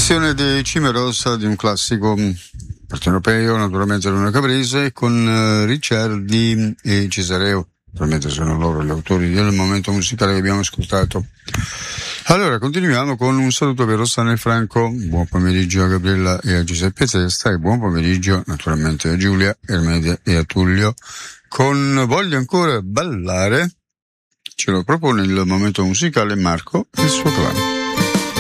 Versione di Cimarossa di un classico partenopeo, naturalmente Luna Caprese, con Ricciardi e Cesareo. Naturalmente sono loro gli autori del momento musicale che abbiamo ascoltato. Allora, continuiamo con un saluto per Rossana e Franco. Buon pomeriggio a Gabriella e a Giuseppe Testa e buon pomeriggio naturalmente a Giulia, Ermedia e a Tullio. Con Voglio ancora ballare ce lo propone il momento musicale Marco e il suo clan.